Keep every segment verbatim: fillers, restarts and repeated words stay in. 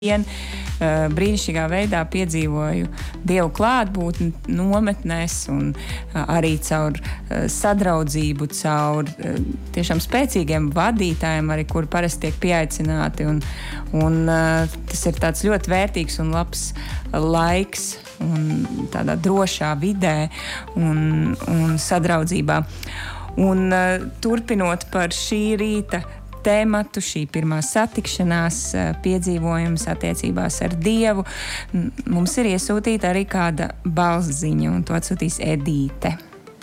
Vien uh, brīnišķīgā veidā piedzīvoju Dievu klātbūtni nometnēs un uh, arī caur uh, sadraudzību, caur uh, tiešām spēcīgiem vadītājiem, arī kuri parasti tiek pieaicināti. Un, un, uh, tas ir tāds ļoti vērtīgs un labs laiks un tādā drošā vidē un, un sadraudzībā. Un, uh, turpinot par šī rīta tēmatu, šī pirmā satikšanās, piedzīvojums attiecībās ar Dievu, mums ir iesūtīta arī kāda balsziņa, un to atsūtīs Edīte.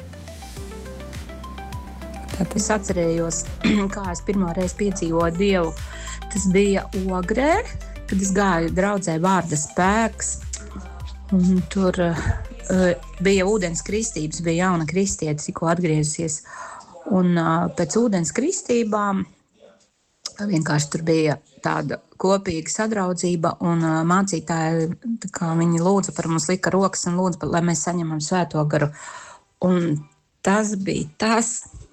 Tātad. Es atcerējos, kā es pirmo reizi piedzīvoju Dievu. Tas bija Ogrē, kad es gāju draudzē Vārda spēks, un tur uh, bija ūdens kristības, bija jauna kristiete, tikko atgriezusies, un uh, pēc ūdens kristībām vienkārši tur bija tāda kopīga sadraudzība, un uh, mācītāji, kā viņi lūdza par mums, lika rokas un lūdza, lai mēs saņemam svēto garu. Un tas bija tas,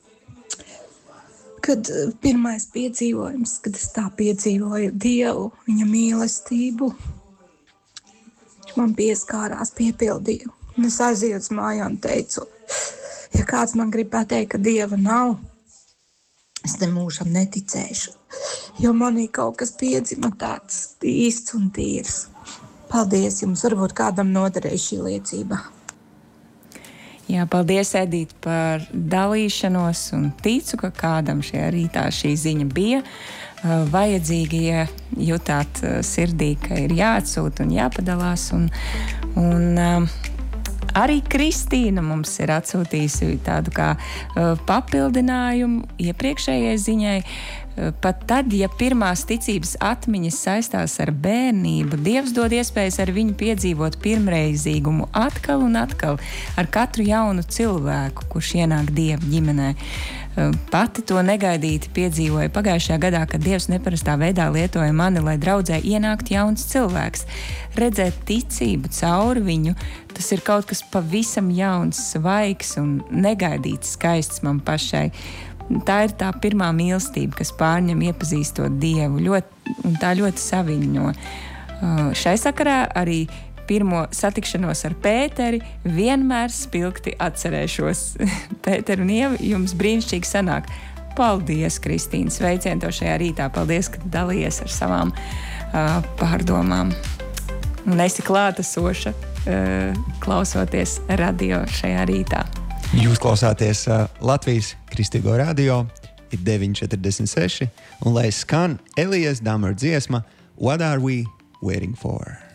kad pirmais piedzīvojums, kad es tā piedzīvoju Dievu, viņa mīlestību. Viņš man pieskārās, piepildīja. Un es aizēju uz mājām un teicu, ja kāds man grib pateikt, ka Dieva nav, es te mūžam neticēšu, jo manī kaut kas piedzima tāds īsts un tīrs. Paldies jums, varbūt kādam noderēja šī liecība. Jā, paldies, Edīt, par dalīšanos, un ticu, ka kādam šajā rītā šī ziņa bija uh, vajadzīga, ja jutāt uh, sirdī, ka ir jāatsūt un jāpadalās. Un, un, uh, Arī Kristīna mums ir atsūtījusi tādu kā uh, papildinājumu iepriekšējai ziņai. Uh, pat tad, ja pirmās ticības atmiņas saistās ar bērnību, Dievs dod iespējas ar viņu piedzīvot pirmreizīgumu atkal un atkal ar katru jaunu cilvēku, kurš ienāk Dieva ģimenē. Uh, pati to negaidīti piedzīvoja pagājušajā gadā, kad Dievs neparastā veidā lietoja mani, lai draudzē ienāktu jauns cilvēks. Redzēt ticību cauri viņu, tas ir kaut kas pavisam jauns, svaigs un negaidīts skaists man pašai. Tā ir tā pirmā mīlestība, kas pārņem iepazīstot Dievu, ļoti, un tā ļoti saviņo. Uh, šai sakarā arī pirmo satikšanos ar Pēteri vienmēr spilgti atcerēšos. Pēter un Ieva, jums brīnišķīgi sanāk. Paldies, Kristīna, sveicien to šajā rītā. Paldies, ka dalījies ar savām uh, pārdomām. Un esi klātesoša, uh, klausoties radio šajā rītā. Jūs klausāties uh, Latvijas Kristīgo radio, ir deviņi četrdesmit seši, un lai skan Elijas Damara dziesma What are we waiting for?